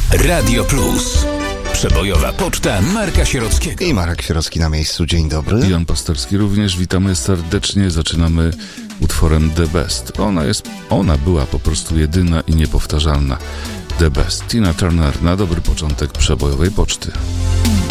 Radio Plus. Przebojowa poczta Marka Sierockiego. I Marek Sierocki na miejscu. Dzień dobry. Jan Pastorski również. Witamy serdecznie. Zaczynamy utworem The Best. Ona była po prostu jedyna i niepowtarzalna. The Best. Tina Turner na dobry początek przebojowej poczty.